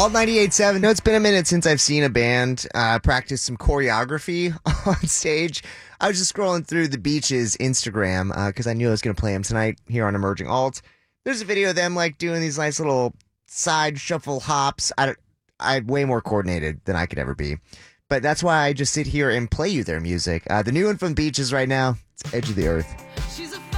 Alt 98.7. No, it's been a minute since I've seen a band practice some choreography on stage. I was just scrolling through the Beaches Instagram because I knew I was going to play them tonight here on Emerging Alt. There's a video of them like doing these nice little side shuffle hops. I'm way more coordinated than I could ever be. But that's why I just sit here and play you their music. The new one from Beaches right now, it's Edge of the Earth.